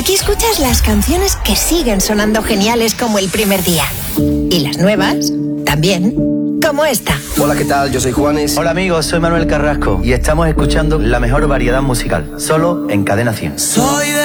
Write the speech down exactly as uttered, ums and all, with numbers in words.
Aquí escuchas las canciones que siguen sonando geniales como el primer día. Y las nuevas, también, como esta. Hola, ¿qué tal? Yo soy Juanes. Hola amigos, soy Manuel Carrasco y estamos escuchando la mejor variedad musical, solo en Cadena cien. Soy de